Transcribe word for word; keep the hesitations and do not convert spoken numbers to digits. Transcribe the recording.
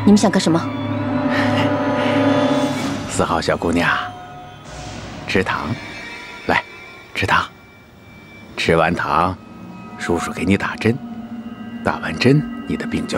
你们想干什么？ 四号小姑娘，吃糖，来，吃糖。吃完糖，叔叔给你打针，打完针你的病就